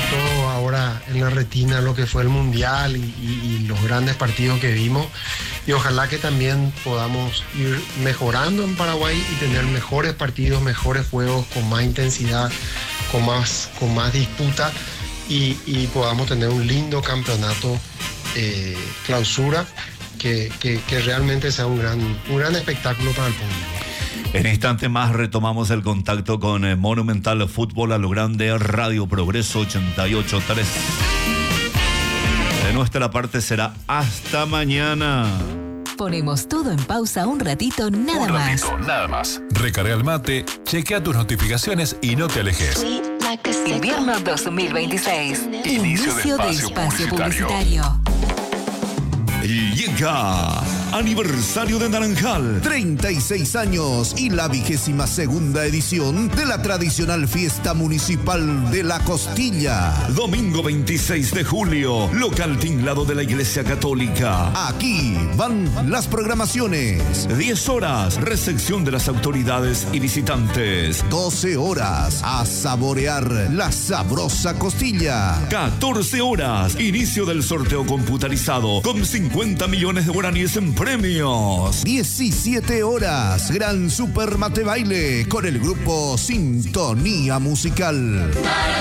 todo ahora en la retina lo que fue el Mundial y los grandes partidos que vimos. Y ojalá que también podamos ir mejorando en Paraguay y tener mejores partidos, mejores juegos, con más intensidad, con más disputa y podamos tener un lindo campeonato clausura que realmente sea un gran espectáculo para el público. En instantes más retomamos el contacto con Monumental Fútbol a lo Grande, Radio Progreso 88.3. De nuestra parte será hasta mañana. Ponemos todo en pausa un ratito, nada más. Recarga el mate, chequea tus notificaciones y no te alejes. Invierno 2026. Inicio de espacio publicitario. Llega aniversario de Naranjal. 36 años y la 22ª edición de la tradicional fiesta municipal de la Costilla. Domingo 26 de julio, local tinglado de la Iglesia Católica. Aquí van las programaciones. 10 horas, recepción de las autoridades y visitantes. 12 horas, a saborear la sabrosa costilla. 14 horas, inicio del sorteo computarizado con 50 millones de guaraníes en premios. 17 horas, gran super mate baile con el grupo Sintonía Musical.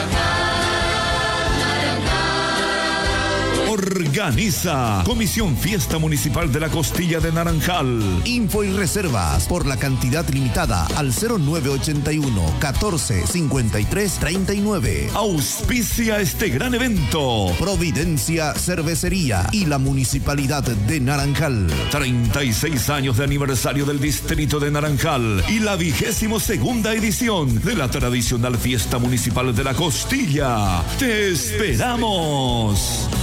Organiza Comisión Fiesta Municipal de la Costilla de Naranjal. Info y reservas por la cantidad limitada al 0981 14 53 39. Auspicia este gran evento Providencia Cervecería y la Municipalidad de Naranjal. 36 años de aniversario del Distrito de Naranjal y la 22ª edición de la tradicional Fiesta Municipal de la Costilla. ¡Te esperamos!